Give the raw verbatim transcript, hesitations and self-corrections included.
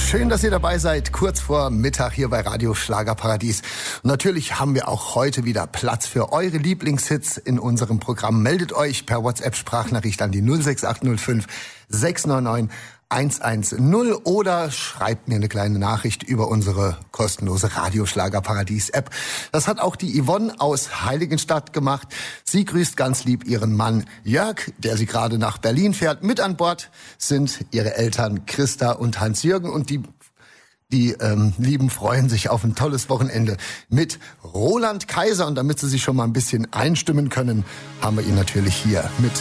Schön, dass ihr dabei seid, kurz vor Mittag hier bei Radio Schlagerparadies. Und natürlich haben wir auch heute wieder Platz für eure Lieblingshits in unserem Programm. Meldet euch per WhatsApp-Sprachnachricht an die null sechs acht null fünf sechs neun neun eins eins null oder schreibt mir eine kleine Nachricht über unsere kostenlose Radio Schlagerparadies App. Das hat auch die Yvonne aus Heiligenstadt gemacht. Sie grüßt ganz lieb ihren Mann Jörg, der sie gerade nach Berlin fährt. Mit an Bord sind ihre Eltern Christa und Hans-Jürgen und die Die ähm, Lieben freuen sich auf ein tolles Wochenende mit Roland Kaiser. Und damit sie sich schon mal ein bisschen einstimmen können, haben wir ihn natürlich hier mit